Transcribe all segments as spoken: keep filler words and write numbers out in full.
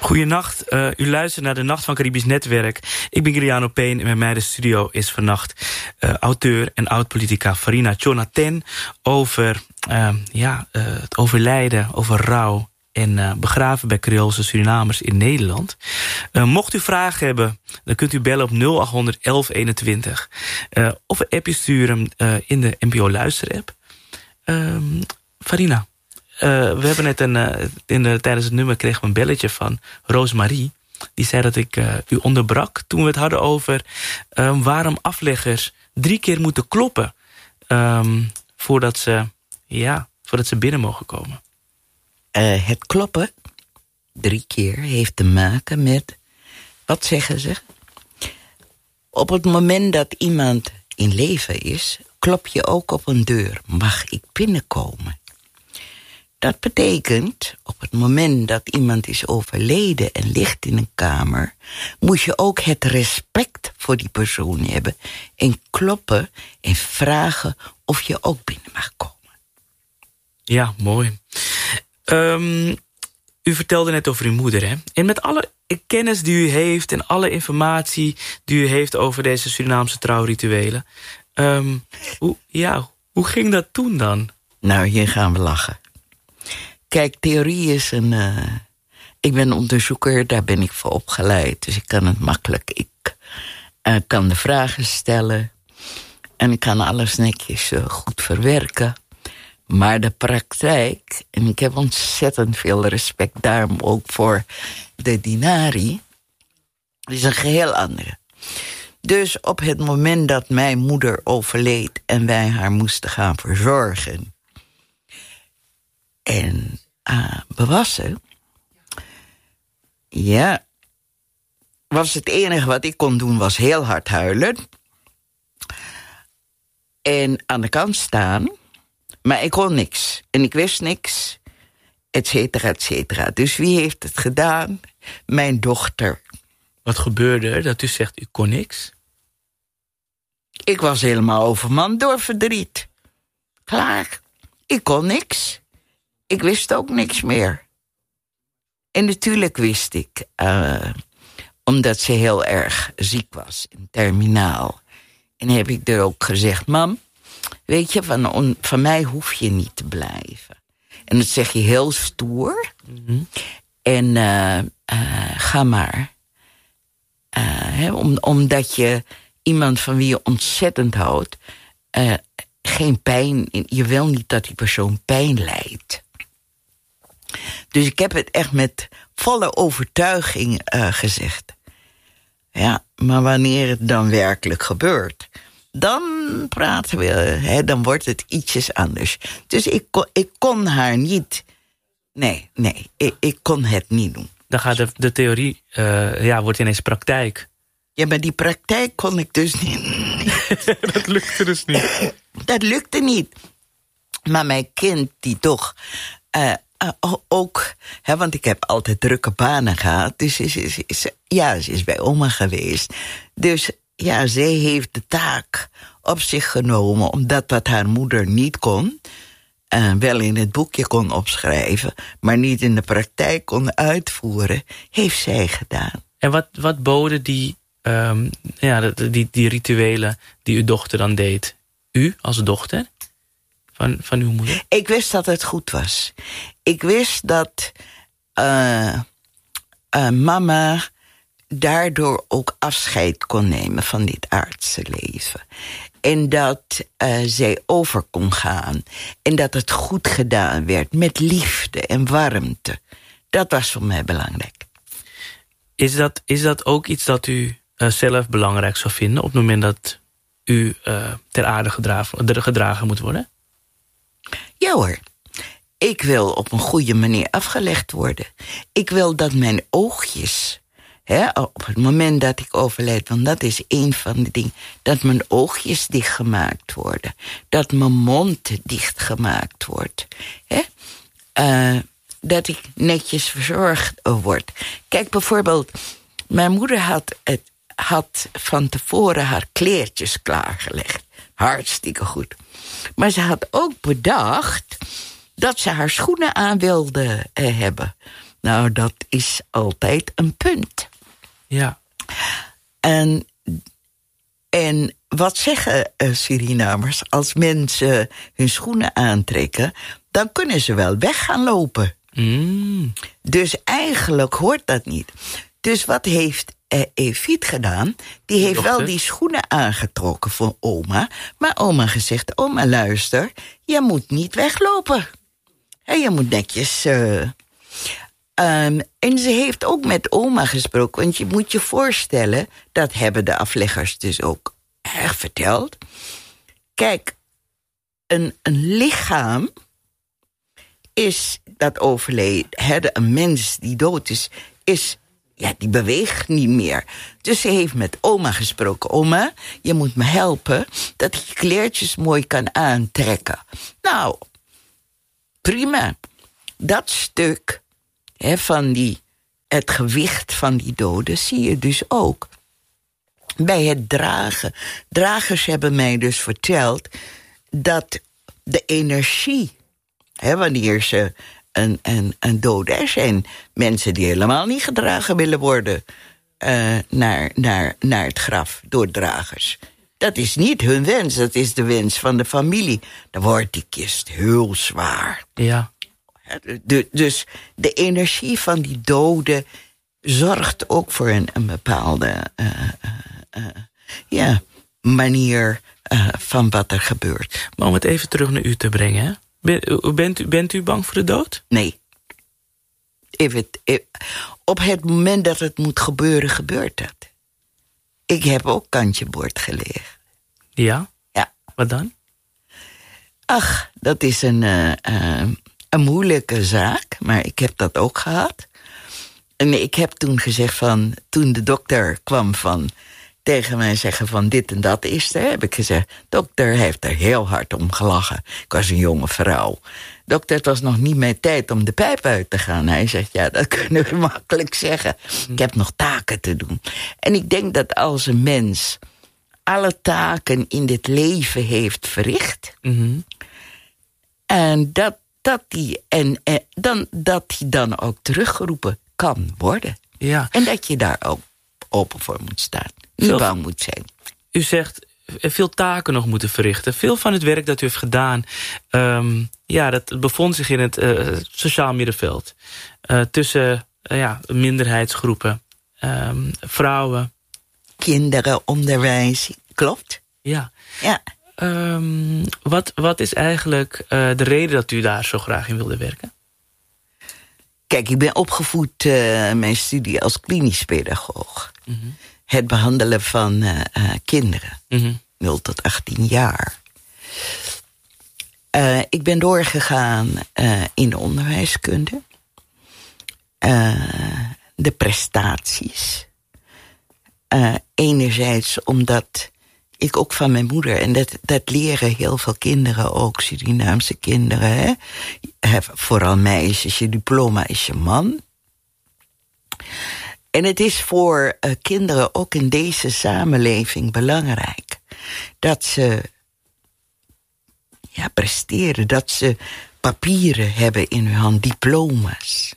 Goedenacht, uh, u luistert naar de Nacht van Caribisch Netwerk. Ik ben Giuliano Payne en met mij in de studio is vannacht uh, auteur en oud-politica Farina Tjonathen over uh, ja, uh, het overlijden, over rouw en uh, begraven bij Creoolse Surinamers in Nederland. Uh, mocht u vragen hebben, dan kunt u bellen op nul achthonderd elf eenentwintig. Uh, of een appje sturen uh, in de N P O Luisterapp. Uh, Farina, uh, we hebben net een, uh, in de, tijdens het nummer kregen we een belletje van Roosmarie. Die zei dat ik uh, u onderbrak toen we het hadden over uh, waarom afleggers drie keer moeten kloppen um, voordat ze, ja, voordat ze binnen mogen komen. Uh, het kloppen, drie keer, heeft te maken met, wat zeggen ze? Op het moment dat iemand in leven is, klop je ook op een deur. Mag ik binnenkomen? Dat betekent, op het moment dat iemand is overleden en ligt in een kamer, moet je ook het respect voor die persoon hebben en kloppen en vragen of je ook binnen mag komen. Ja, mooi. Um, u vertelde net over uw moeder, hè? En met alle kennis die u heeft en alle informatie die u heeft over deze Surinaamse trouwrituelen, um, hoe, ja, hoe ging dat toen dan? Nou, hier gaan we lachen. Kijk, theorie is een... Uh, ik ben onderzoeker, daar ben ik voor opgeleid. Dus ik kan het makkelijk. Ik uh, kan de vragen stellen. En ik kan alles netjes uh, goed verwerken. Maar de praktijk... En ik heb ontzettend veel respect daarom ook voor de Dinari. Is een geheel andere. Dus op het moment dat mijn moeder overleed en wij haar moesten gaan verzorgen en uh, bewassen, ja, was het enige wat ik kon doen was heel hard huilen en aan de kant staan, maar ik kon niks en ik wist niks, et cetera, et cetera. Dus wie heeft het gedaan? Mijn dochter. Wat gebeurde er dat u zegt u kon niks? Ik was helemaal overmand door verdriet. Klaar. Ik kon niks. Ik wist ook niks meer. En natuurlijk wist ik, uh, omdat ze heel erg ziek was, in terminaal. En heb ik er ook gezegd, mam, weet je, van, on, van mij hoef je niet te blijven. En dat zeg je heel stoer. Mm-hmm. En uh, uh, ga maar. Uh, he, om, omdat je iemand van wie je ontzettend houdt, uh, geen pijn, je wil niet dat die persoon pijn lijdt. Dus ik heb het echt met volle overtuiging uh, gezegd. Ja, maar wanneer het dan werkelijk gebeurt, dan praten we, hè, dan wordt het ietsjes anders. Dus ik kon, ik kon haar niet, nee, nee, ik, ik kon het niet doen. Dan gaat de, de theorie, uh, ja, wordt ineens praktijk. Ja, maar die praktijk kon ik dus niet. Dat lukte dus niet. Dat lukte niet. Maar mijn kind, die toch uh, uh, ook, hè, want ik heb altijd drukke banen gehad, dus ze is, is, is, ja, ze is bij oma geweest. Dus ja, zij heeft de taak op zich genomen, omdat wat haar moeder niet kon, Uh, wel in het boekje kon opschrijven, maar niet in de praktijk kon uitvoeren, heeft zij gedaan. En wat, wat boden die, um, ja, die, die rituelen die uw dochter dan deed? U als dochter van, van uw moeder? Ik wist dat het goed was. Ik wist dat uh, uh, mama daardoor ook afscheid kon nemen van dit aardse leven. En dat uh, zij over kon gaan. En dat het goed gedaan werd met liefde en warmte. Dat was voor mij belangrijk. Is dat, is dat ook iets dat u uh, zelf belangrijk zou vinden op het moment dat u uh, ter aarde gedragen, gedragen moet worden? Ja hoor. Ik wil op een goede manier afgelegd worden. Ik wil dat mijn oogjes, hè, op het moment dat ik overlijd, want dat is een van de dingen, dat mijn oogjes dichtgemaakt worden. Dat mijn mond dichtgemaakt wordt. Hè? Uh, dat ik netjes verzorgd word. Kijk, bijvoorbeeld, mijn moeder had, het, had van tevoren haar kleertjes klaargelegd. Hartstikke goed. Maar ze had ook bedacht dat ze haar schoenen aan wilde uh, hebben. Nou, dat is altijd een punt. Ja. En, en wat zeggen uh, Surinamers? Als mensen hun schoenen aantrekken, dan kunnen ze wel weg gaan lopen. Mm. Dus eigenlijk hoort dat niet. Dus wat heeft uh, Evit gedaan? Die heeft Dochter. wel die schoenen aangetrokken voor oma. Maar oma gezegd, oma luister, je moet niet weglopen. En je moet netjes... Uh, um, en ze heeft ook met oma gesproken. Want je moet je voorstellen, dat hebben de afleggers dus ook erg verteld. Kijk, een, een lichaam is dat overleden. Hè, een mens die dood is, is, ja, die beweegt niet meer. Dus ze heeft met oma gesproken. Oma, je moet me helpen dat ik je kleertjes mooi kan aantrekken. Nou, prima. Dat stuk hè, van die, het gewicht van die doden zie je dus ook bij het dragen. Dragers hebben mij dus verteld dat de energie, hè, wanneer ze een, een, een dode... Er zijn mensen die helemaal niet gedragen willen worden uh, naar, naar, naar het graf door dragers. Dat is niet hun wens, dat is de wens van de familie. Dan wordt die kist heel zwaar. Ja. De, dus de energie van die doden zorgt ook voor een, een bepaalde uh, uh, uh, ja, manier uh, van wat er gebeurt. Maar om het even terug naar u te brengen, hè? Ben, bent, u, bent u bang voor de dood? Nee. If it, if, op het moment dat het moet gebeuren, gebeurt dat. Ik heb ook kantje boord gelegen. Ja? Ja. Wat dan? Ach, dat is een, uh, uh, een moeilijke zaak, maar ik heb dat ook gehad. En ik heb toen gezegd van, toen de dokter kwam van tegen mij zeggen van dit en dat is er, heb ik gezegd, dokter heeft er heel hard om gelachen. Ik was een jonge vrouw. Dokter, het was nog niet mijn tijd om de pijp uit te gaan. Hij zegt, ja, dat kunnen we makkelijk zeggen. Ik heb nog taken te doen. En ik denk dat als een mens alle taken in dit leven heeft verricht, Mm-hmm. en dat, dat die en, en dan, dat die dan ook teruggeroepen kan worden. Ja. En dat je daar ook open voor moet staan. Niet Veel- bang moet zijn. U zegt eh, veel taken nog moeten verrichten. Veel van het werk dat u heeft gedaan, um, ja, dat bevond zich in het uh, sociaal middenveld. Uh, tussen uh, ja, minderheidsgroepen, um, vrouwen. Kinderen, onderwijs, klopt. Ja. Ja. Um, wat, wat is eigenlijk uh, de reden dat u daar zo graag in wilde werken? Kijk, ik ben opgevoed, uh, mijn studie als klinisch pedagoog. Mm-hmm. Het behandelen van uh, uh, kinderen, Mm-hmm. nul tot achttien jaar. Uh, ik ben doorgegaan uh, in de onderwijskunde. Uh, de prestaties. Uh, enerzijds omdat ik ook van mijn moeder, en dat, dat leren heel veel kinderen ook, Surinaamse kinderen, hè? Vooral meisjes, je diploma is je man. En het is voor uh, kinderen ook in deze samenleving belangrijk dat ze ja, presteren, dat ze papieren hebben in hun hand, diploma's.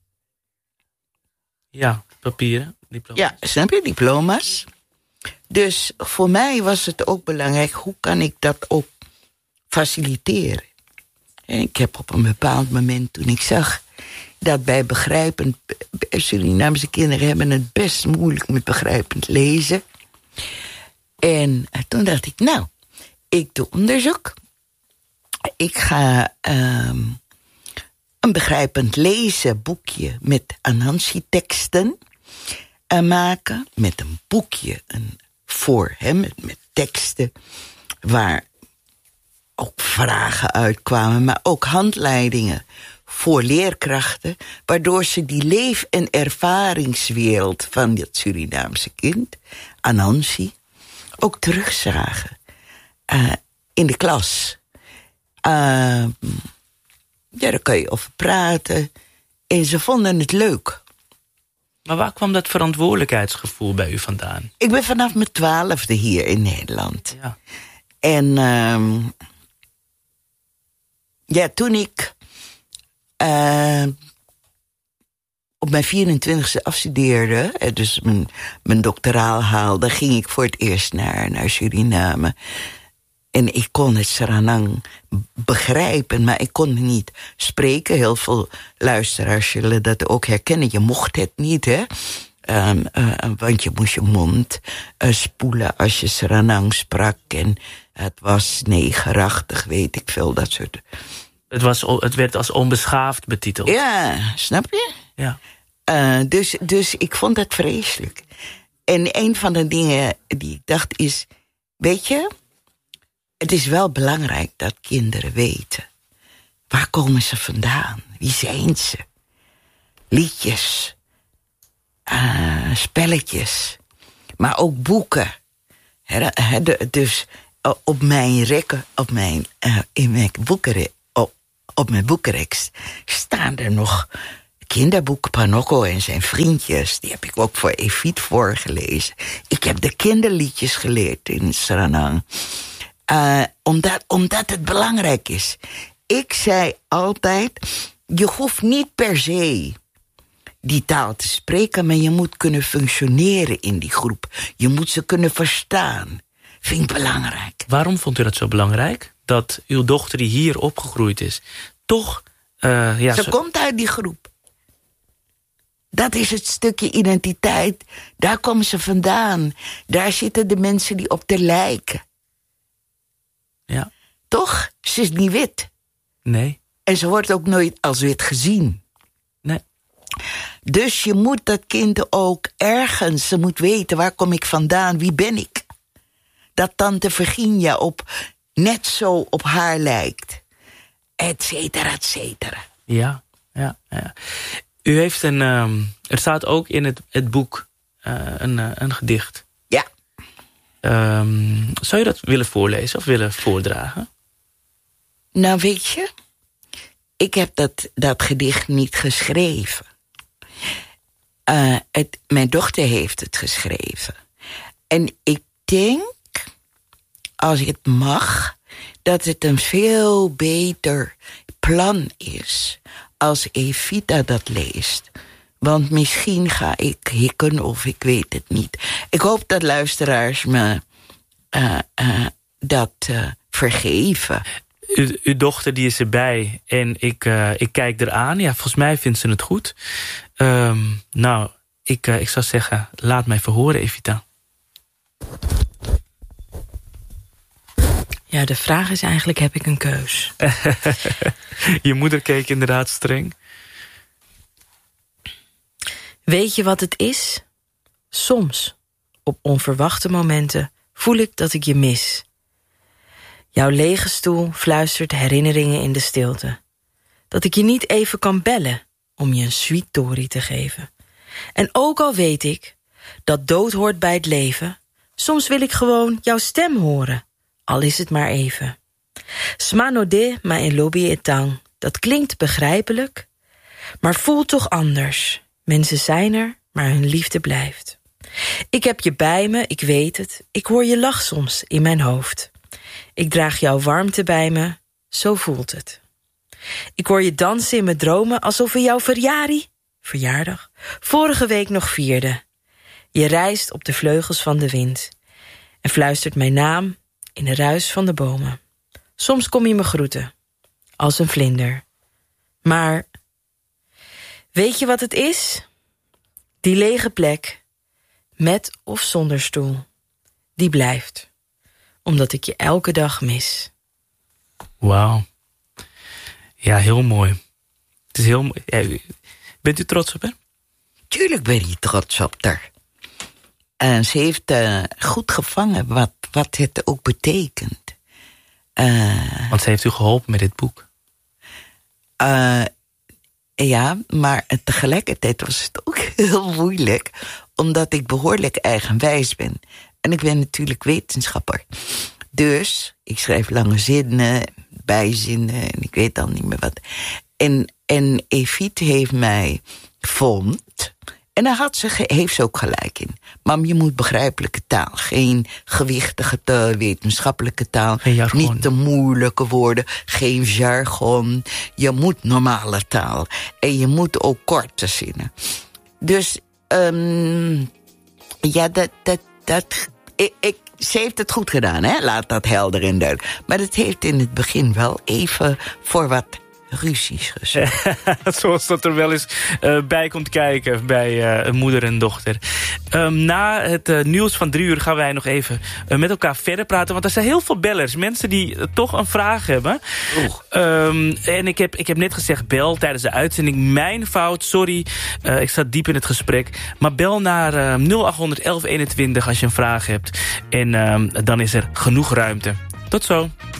Ja, papieren, diploma's. Ja, snap je, diploma's? Dus voor mij was het ook belangrijk, hoe kan ik dat ook faciliteren? En ik heb op een bepaald moment, toen ik zag dat bij begrijpend, Surinaamse kinderen hebben het best moeilijk met begrijpend lezen. En toen dacht ik, nou, ik doe onderzoek. Ik ga um, een begrijpend lezen boekje met Anansi-teksten uh, maken. Met een boekje een, voor hem, met, met teksten waar ook vragen uitkwamen, maar ook handleidingen voor leerkrachten, waardoor ze die leef- en ervaringswereld van dat Surinaamse kind, Anansi, ook terugzagen uh, in de klas. Uh, ja, daar kan je over praten. En ze vonden het leuk. Maar waar kwam dat verantwoordelijkheidsgevoel bij u vandaan? Ik ben vanaf mijn twaalfde hier in Nederland. Ja. En uh, ja, toen ik uh, op mijn vierentwintigste afstudeerde, dus mijn, mijn doctoraal haalde, ging ik voor het eerst naar, naar Suriname. En ik kon het Suriname begrijpen, maar ik kon het niet spreken. Heel veel luisteraars zullen dat ook herkennen. Je mocht het niet, hè. Um, uh, want je moest je mond uh, spoelen als je Suriname sprak. En het was negerachtig, weet ik veel, dat soort. Het, was, het werd als onbeschaafd betiteld. Ja, snap je? Ja. Uh, dus, dus ik vond dat vreselijk. En een van de dingen die ik dacht is, weet je, het is wel belangrijk dat kinderen weten. Waar komen ze vandaan? Wie zijn ze? Liedjes, uh, spelletjes, maar ook boeken. He, he, de, dus uh, op mijn rekken, op mijn, uh, in mijn boekenrek, op, op mijn boekenrek staan er nog kinderboeken. Panocco en zijn vriendjes. Die heb ik ook voor Evit voorgelezen. Ik heb de kinderliedjes geleerd in Suriname. Uh, omdat, omdat het belangrijk is. Ik zei altijd, je hoeft niet per se die taal te spreken, maar je moet kunnen functioneren in die groep. Je moet ze kunnen verstaan. Vind ik belangrijk. Waarom vond u dat zo belangrijk? Dat uw dochter die hier opgegroeid is, toch... Uh, ja, ze zo... komt uit die groep. Dat is het stukje identiteit. Daar komen ze vandaan. Daar zitten de mensen die op te lijken. Ja. Toch? Ze is niet wit. Nee. En ze wordt ook nooit als wit gezien. Nee. Dus je moet dat kind ook ergens, ze moet weten, waar kom ik vandaan, wie ben ik? Dat tante Virginia op, net zo op haar lijkt. Et cetera, et cetera. Ja, ja, ja. U heeft een, um, er staat ook in het, het boek uh, een, uh, een gedicht. Ja. Um, zou je dat willen voorlezen of willen voordragen? Nou, weet je, ik heb dat, dat gedicht niet geschreven. Uh, het, mijn dochter heeft het geschreven. En ik denk, als het mag, dat het een veel beter plan is als Evita dat leest. Want misschien ga ik hikken of ik weet het niet. Ik hoop dat luisteraars me uh, uh, dat uh, vergeven. U, uw dochter die is erbij en ik, uh, ik kijk eraan. Ja, volgens mij vindt ze het goed. Um, nou, ik, uh, ik zou zeggen, laat mij verhoren, Evita. Ja, de vraag is eigenlijk, heb ik een keus? Je moeder keek inderdaad streng. Weet je wat het is? Soms, op onverwachte momenten, voel ik dat ik je mis. Jouw lege stoel fluistert herinneringen in de stilte. Dat ik je niet even kan bellen om je een sweet tory te geven. En ook al weet ik dat dood hoort bij het leven, soms wil ik gewoon jouw stem horen, al is het maar even. Smanode ma in lobby etang, dat klinkt begrijpelijk, maar voelt toch anders. Mensen zijn er, maar hun liefde blijft. Ik heb je bij me, ik weet het, ik hoor je lach soms in mijn hoofd. Ik draag jouw warmte bij me, zo voelt het. Ik hoor je dansen in mijn dromen alsof we jouw verjarie, verjaardag, vorige week nog vierden. Je reist op de vleugels van de wind en fluistert mijn naam in de ruis van de bomen. Soms kom je me groeten, als een vlinder. Maar weet je wat het is? Die lege plek, met of zonder stoel, die blijft, omdat ik je elke dag mis. Wauw. Ja, heel mooi. Het is heel mooi. Ja, bent u trots op haar? Tuurlijk ben je trots op haar. En ze heeft uh, goed gevangen wat, wat het ook betekent. Uh, Want ze heeft u geholpen met dit boek. Uh, ja, maar tegelijkertijd was het ook heel moeilijk, omdat ik behoorlijk eigenwijs ben. En ik ben natuurlijk wetenschapper. Dus ik schrijf lange zinnen, bijzinnen en ik weet dan niet meer wat. En, en Evit heeft mij vond En daar had ze, heeft ze ook gelijk in. Mam, je moet begrijpelijke taal. Geen gewichtige taal, wetenschappelijke taal. Niet te moeilijke woorden. Geen jargon. Je moet normale taal. En je moet ook korte zinnen. Dus, um, ja, dat... dat, dat ik, ik, ze heeft het goed gedaan, hè? Laat dat helder en duidelijk. Maar het heeft in het begin wel even voor wat ruzies gezorgd. Zoals dat er wel eens uh, bij komt kijken bij uh, moeder en dochter. Um, na het uh, nieuws van drie uur gaan wij nog even uh, met elkaar verder praten. Want er zijn heel veel bellers. Mensen die uh, toch een vraag hebben. Um, en ik heb, ik heb net gezegd bel tijdens de uitzending. Mijn fout, sorry. Uh, ik zat diep in het gesprek. Maar bel naar uh, nul acht honderd elf eenentwintig als je een vraag hebt. En uh, dan is er genoeg ruimte. Tot zo.